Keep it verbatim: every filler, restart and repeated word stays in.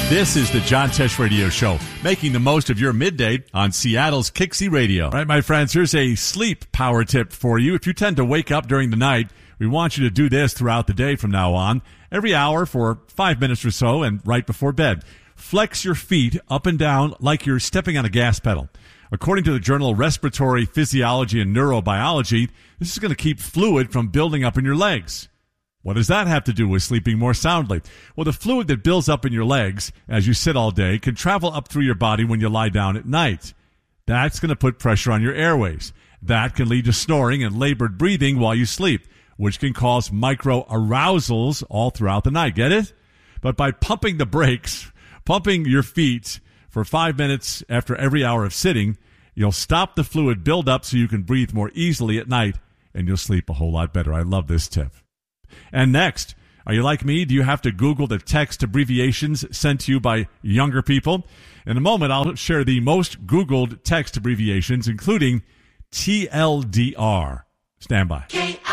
This is the John Tesh Radio Show, making the most of your midday on Seattle's Kixie Radio. All right, my friends, here's a sleep power tip for you. If you tend to wake up during the night, we want you to do this throughout the day from now on, every hour for five minutes or so and right before bed. Flex your feet up and down like you're stepping on a gas pedal. According to the journal Respiratory Physiology and Neurobiology, this is going to keep fluid from building up in your legs. What does that have to do with sleeping more soundly? Well, the fluid that builds up in your legs as you sit all day can travel up through your body when you lie down at night. That's going to put pressure on your airways. That can lead to snoring and labored breathing while you sleep, which can cause micro-arousals all throughout the night. Get it? But by pumping the brakes, pumping your feet for five minutes after every hour of sitting, you'll stop the fluid buildup so you can breathe more easily at night, and you'll sleep a whole lot better. I love this tip. And next, are you like me? Do you have to Google the text abbreviations sent to you by younger people? In a moment, I'll share the most Googled text abbreviations, including T L D R. Stand by.